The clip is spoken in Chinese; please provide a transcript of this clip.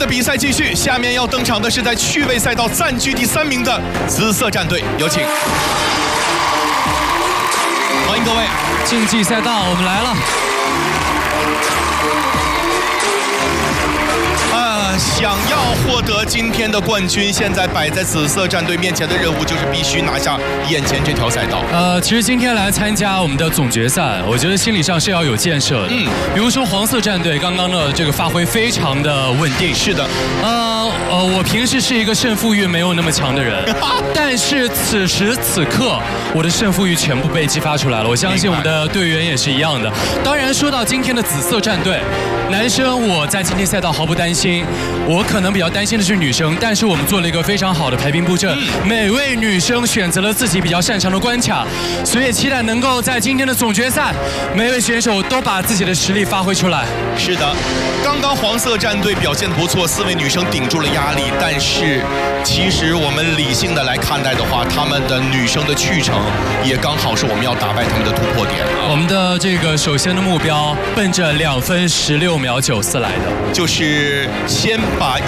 的比赛继续，下面要登场的是在趣味赛道暂居第3名的紫色战队，有请。欢迎各位， 竞技赛道我们来了。 想要获得今天的冠军，现在摆在紫色战队面前的任务就是必须拿下眼前这条赛道。 其实今天来参加我们的总决赛，我觉得心理上是要有建设的。比如说黄色战队刚刚的这个发挥非常的稳定。 是的。 我平时是一个胜负欲没有那么强的人，但是此时此刻我的胜负欲全部被激发出来了。我相信我们的队员也是一样的。当然，说到今天的紫色战队，男生我在今天赛道毫不担心。我可能比较担心的是女生，但是我们做了一个非常好的排兵布阵，每位女生选择了自己比较擅长的关卡，所以期待能够在今天的总决赛，每位选手都把自己的实力发挥出来。 是的，刚刚黄色战队表现得不错，4位女生顶住了压力，但是其实我们理性的来看待的话，她们的女生的去程也刚好是我们要打败她们的突破点。 我们的这个首先的目标奔着2分16秒94来的， 就是先把